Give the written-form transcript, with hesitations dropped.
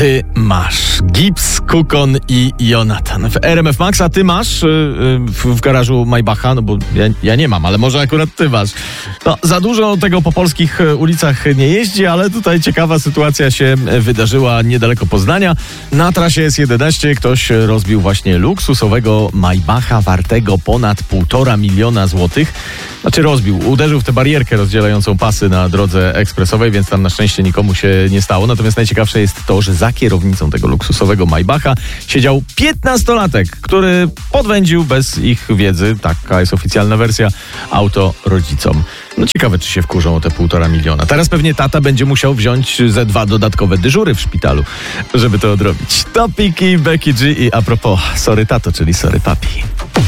Ty masz Gibbs, Kukon i Jonatan. W RMF Max, a ty masz w garażu Maybacha, no bo ja nie mam, ale może akurat ty masz. No, za dużo tego po polskich ulicach nie jeździ, ale tutaj ciekawa sytuacja się wydarzyła niedaleko Poznania. Na trasie S11 ktoś rozbił właśnie luksusowego Maybacha wartego ponad 1,5 miliona złotych. Znaczy uderzył w tę barierkę rozdzielającą pasy na drodze ekspresowej, więc tam na szczęście nikomu się nie stało. Natomiast najciekawsze jest to, że za kierownicą tego luksusowego Maybacha siedział 15-latek, który podwędził bez ich wiedzy, taka jest oficjalna wersja, auto rodzicom. No ciekawe, czy się wkurzą o te 1,5 miliona. Teraz pewnie tata będzie musiał wziąć ze 2 dodatkowe dyżury w szpitalu, żeby to odrobić. Topiki, Becky G i a propos, sorry tato, czyli sorry papi.